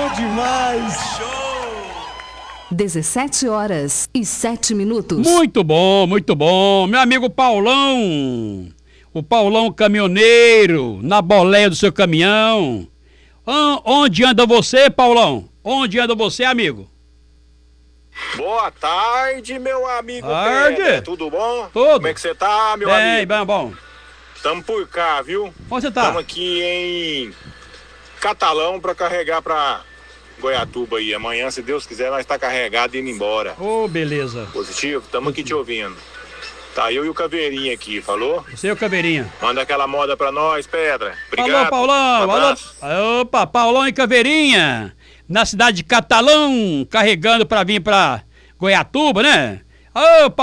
demais! 17h07. Muito bom, muito bom. Meu amigo Paulão, o Paulão caminhoneiro, na boleia do seu caminhão. Onde anda você, Paulão? Onde anda você, amigo? Boa tarde, meu amigo Tarde. Pedro. Tudo bom? Tudo. Como é que você tá, meu amigo? Bem, bom. Tamo por cá, viu? Onde você tá? Tamo aqui em Catalão pra carregar pra Goiatuba aí. Amanhã, se Deus quiser, nós tá carregado e indo embora. Ô, beleza. Positivo? Tamo aqui te ouvindo. Tá eu e o Caveirinha aqui, falou? Você e o Caveirinha. Manda aquela moda pra nós, Pedra. Obrigado. Falou, Paulão. Alô. Opa, Paulão e Caveirinha. Na cidade de Catalão, carregando pra vir pra Goiatuba, né? Ô,